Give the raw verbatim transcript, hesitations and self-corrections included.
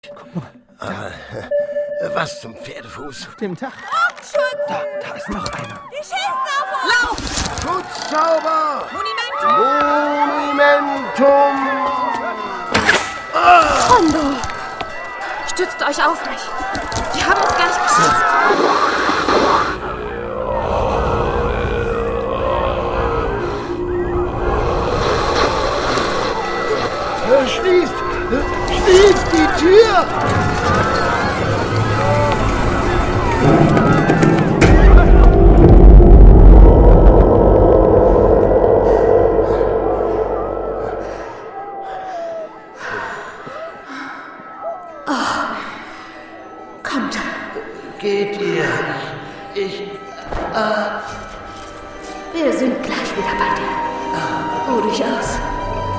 Guck mal. Aber, was zum Pferdefuß? Auf dem Dach. Da, da ist noch einer. Die schießen auf uns! Lauf! Schutzzauber! Monumentum! Monumentum! Ah! Rondo! Stützt euch auf mich. Die haben uns gleich geschafft. Schließt! Schließt die Tür! Oh. Kommt. Geht ihr? Ich... Äh... Wir sind gleich wieder bei dir. Oh, durchaus.